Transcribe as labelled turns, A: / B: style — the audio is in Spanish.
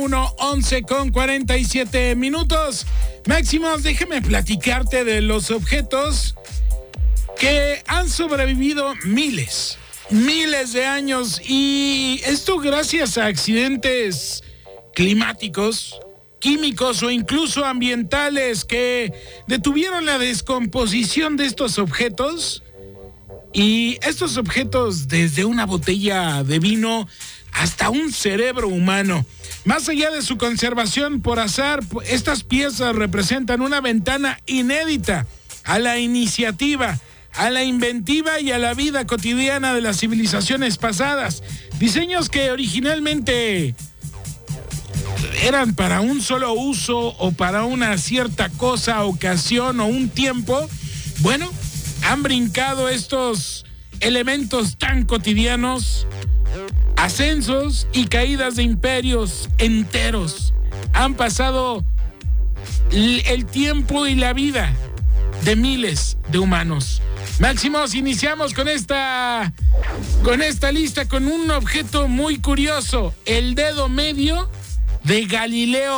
A: 11:47. Máximos, déjame platicarte de los objetos que han sobrevivido miles de años, y esto gracias a accidentes climáticos, químicos o incluso ambientales que detuvieron la descomposición de estos objetos. Y estos objetos, desde una botella de vino hasta un cerebro humano. Más allá de su conservación por azar, estas piezas representan una ventana inédita a la iniciativa, a la inventiva y a la vida cotidiana de las civilizaciones pasadas. Diseños que originalmente eran para un solo uso o para una cierta cosa, ocasión o un tiempo, bueno, han brincado estos elementos tan cotidianos, ascensos y caídas de imperios enteros. Han pasado el tiempo y la vida de miles de humanos. Máximos, iniciamos con esta lista con un objeto muy curioso, el dedo medio de Galileo